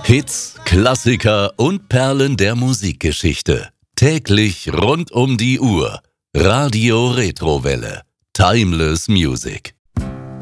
Hits, Klassiker und Perlen der Musikgeschichte. Täglich rund um die Uhr. Radio Retrowelle. Timeless Music.